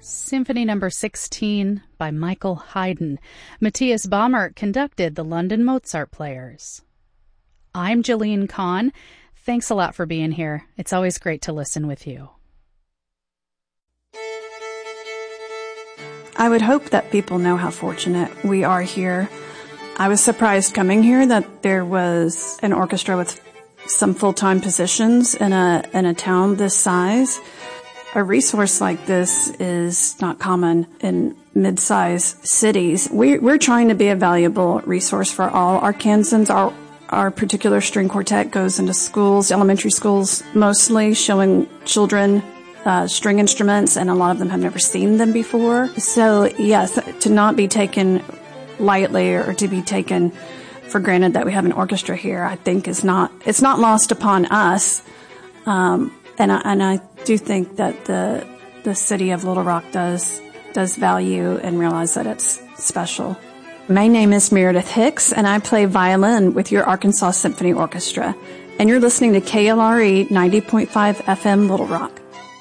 Symphony No. 16 by Michael Haydn. Matthias Baumert conducted the London Mozart Players. I'm Jillian Kahn. Thanks a lot for being here. It's always great to listen with you. I would hope that people know how fortunate we are here. I was surprised coming here that there was an orchestra with some full-time positions in a town this size. A resource like this is not common in mid-sized cities. We're trying to be a valuable resource for all Arkansans. Our particular string quartet goes into schools, elementary schools mostly, showing children string instruments, and a lot of them have never seen them before. So yes, to not be taken lightly or to be taken for granted that we have an orchestra here, I think it's not lost upon us. And I do think that the city of Little Rock does value and realize that it's special. My name is Meredith Hicks, and I play violin with your Arkansas Symphony Orchestra. And you're listening to KLRE 90.5 FM Little Rock.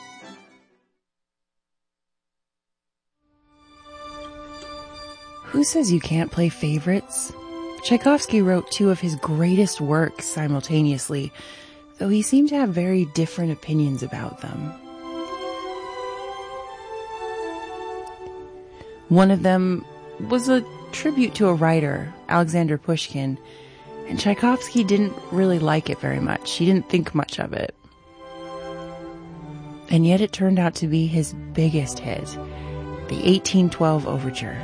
Who says you can't play favorites? Tchaikovsky wrote two of his greatest works simultaneously, though he seemed to have very different opinions about them. One of them was a tribute to a writer, Alexander Pushkin, and Tchaikovsky didn't really like it very much. He didn't think much of it. And yet it turned out to be his biggest hit, the 1812 Overture.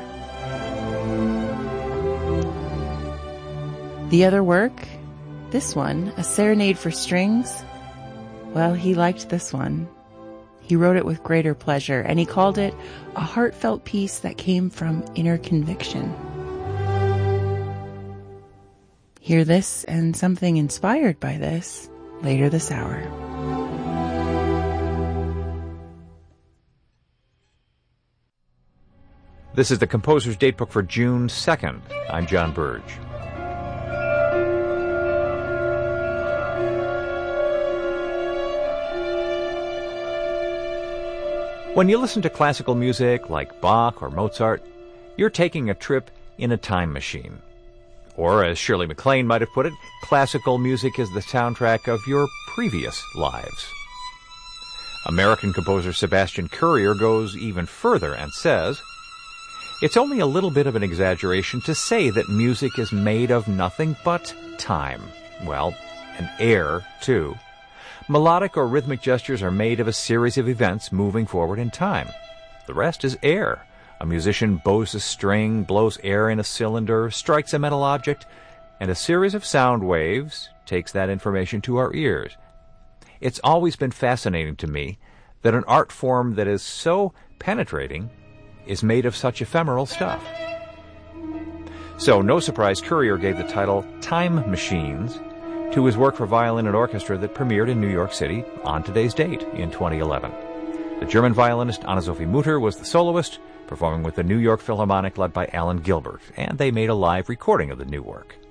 The other work, this one, A Serenade for Strings, well, he liked this one. He wrote it with greater pleasure, and he called it a heartfelt piece that came from inner conviction. Hear this and something inspired by this later this hour. This is the Composer's Datebook for June 2nd. I'm John Burge. When you listen to classical music like Bach or Mozart, you're taking a trip in a time machine. Or, as Shirley MacLaine might have put it, classical music is the soundtrack of your previous lives. American composer Sebastian Currier goes even further and says, "It's only a little bit of an exaggeration to say that music is made of nothing but time. Well, and air, too. Melodic or rhythmic gestures are made of a series of events moving forward in time. The rest is air. A musician bows a string, blows air in a cylinder, strikes a metal object, and a series of sound waves takes that information to our ears. It's always been fascinating to me that an art form that is so penetrating is made of such ephemeral stuff." So, no surprise, Currier gave the title Time Machines to his work for violin and orchestra that premiered in New York City on today's date in 2011. The German violinist Anna-Sophie Mutter was the soloist, performing with the New York Philharmonic led by Alan Gilbert, and they made a live recording of the new work.